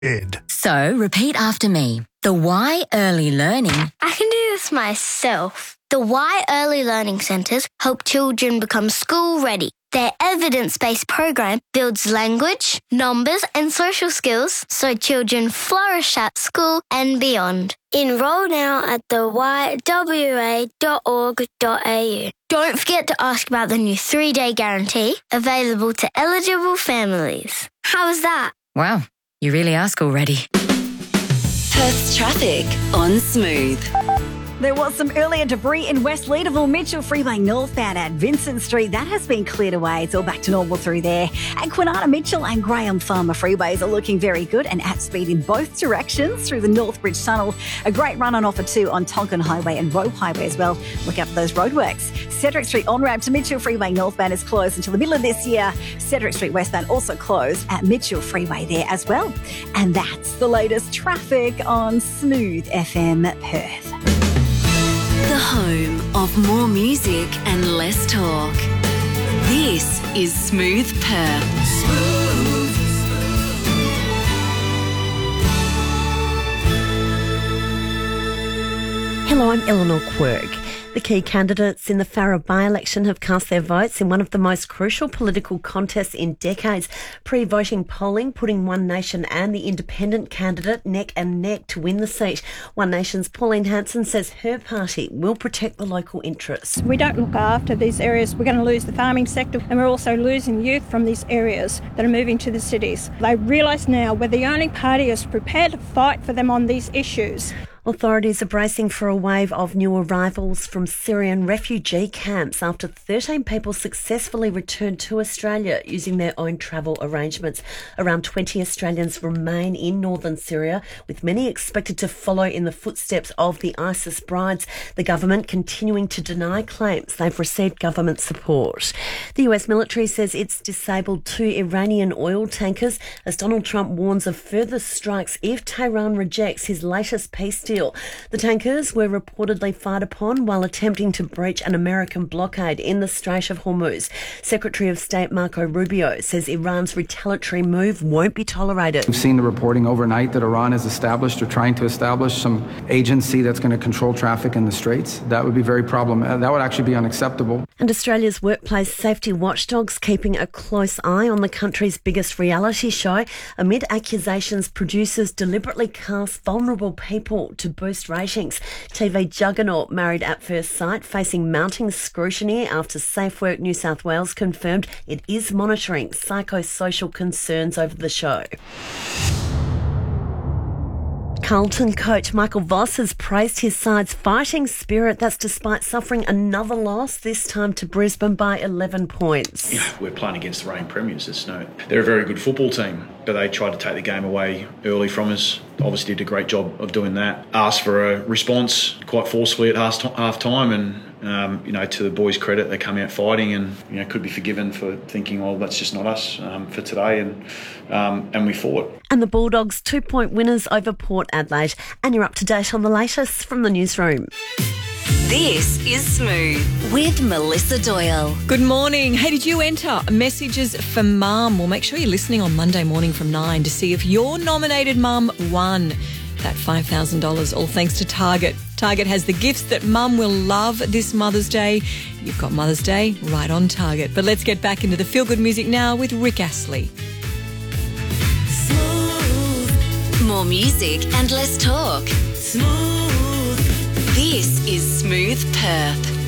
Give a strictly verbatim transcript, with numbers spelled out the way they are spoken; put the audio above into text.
Ed. So, repeat after me. The Y Early Learning. I can do this myself. The Y Early Learning Centres help children become school ready. Their evidence-based program builds language, numbers and social skills so children flourish at school and beyond. Enroll now at the y w a dot org dot a u. Don't forget to ask about the new three-day guarantee available to eligible families. How was that? Wow, you really ask already. Perth's traffic on Smooth. There was some earlier debris in West Leederville, Mitchell Freeway northbound at Vincent Street. That has been cleared away. It's all back to normal through there. And Kwinana Mitchell and Graham Farmer freeways are looking very good and at speed in both directions through the Northbridge Tunnel. A great run on offer too on Tonkin Highway and Roe Highway as well. Look out for those roadworks. Cedric Street on-ramp to Mitchell Freeway northbound is closed until the middle of this year. Cedric Street westbound also closed at Mitchell Freeway there as well. And that's the latest traffic on Smooth F M Perth. The home of more music and less talk. This is Smooth Perth. Smooth. Hello, I'm Eleanor Quirk. The key candidates in the Farrer by-election have cast their votes in one of the most crucial political contests in decades. Pre-voting polling putting One Nation and the independent candidate neck and neck to win the seat. One Nation's Pauline Hanson says her party will protect the local interests. We don't look after these areas, we're going to lose the farming sector, and we're also losing youth from these areas that are moving to the cities. They realise now we're the only party that's prepared to fight for them on these issues. Authorities are bracing for a wave of new arrivals from Syrian refugee camps after thirteen people successfully returned to Australia using their own travel arrangements. Around twenty Australians remain in northern Syria, with many expected to follow in the footsteps of the ISIS brides. The government continuing to deny claims they've received government support. The U S military says it's disabled two Iranian oil tankers as Donald Trump warns of further strikes if Tehran rejects his latest peace deal. The tankers were reportedly fired upon while attempting to breach an American blockade in the Strait of Hormuz. Secretary of State Marco Rubio says Iran's retaliatory move won't be tolerated. We've seen the reporting overnight that Iran has established or trying to establish some agency that's going to control traffic in the Straits. That would be very problematic. That would actually be unacceptable. And Australia's workplace safety watchdogs keeping a close eye on the country's biggest reality show amid accusations producers deliberately cast vulnerable people to boost ratings. T V juggernaut Married at First Sight facing mounting scrutiny after SafeWork New South Wales confirmed it is monitoring psychosocial concerns over the show. Carlton coach Michael Voss has praised his side's fighting spirit. That's despite suffering another loss, this time to Brisbane by eleven points. Yeah, we're playing against the reigning premiers. It's no, they're a very good football team, but they tried to take the game away early from us. Obviously did a great job of doing that. Asked for a response quite forcefully at half time, and um, you know, to the boys' credit, they come out fighting, and you know, could be forgiven for thinking, well, that's just not us um, for today, and um, and we fought. And the Bulldogs two-point winners over Port Adelaide. And you're up to date on the latest from the newsroom. This is Smooth with Melissa Doyle. Good morning. Hey, did you enter Messages for Mum? Well, make sure you're listening on Monday morning from nine to see if your nominated mum won that five thousand dollars, all thanks to Target. Target has the gifts that mum will love this Mother's Day. You've got Mother's Day right on Target. But let's get back into the feel-good music now with Rick Astley. More music and less talk. Smooth. This is Smooth Perth.